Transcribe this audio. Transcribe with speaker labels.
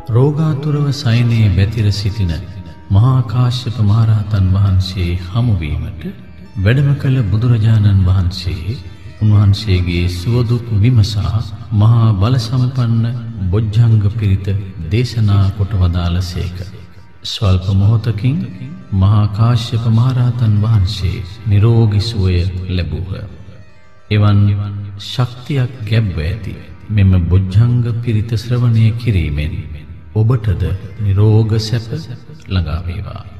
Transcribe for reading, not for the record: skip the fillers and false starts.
Speaker 1: රෝගාතුරව සයනයේ බැතිර සිටින මහා කාශ්‍යප මහරහතන් වහන්සේ හමුවීමට වැඩම කළ බුදුරජාණන් වහන්සේ උන්වහන්සේගේ සුවදුක් විමසා මහා බල සම්පන්න බොජ්ජංග පිරිත දේශනා කොට වදාළසේක. ස්වල්ප මොහොතකින් මහා කාශ්‍යප මහරහතන් වහන්සේ නිරෝගී සුවය ලැබුහ. එවන් ශක්තියක් ගැබ්ව ඇති මෙම බොජ්ජංග පිරිත ශ්‍රවණය කිරීමෙන් ඔබටද නිරෝග සැප ළඟා වේවා.